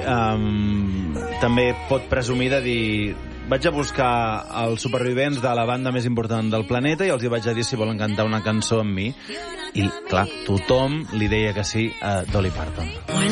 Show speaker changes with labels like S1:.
S1: també pot presumir de dir... Vaig a buscar els supervivents de la banda més important del planeta i els hi vaig a dir si volen cantar una cançó amb mi. I, clar, tothom li deia que sí a Dolly Parton.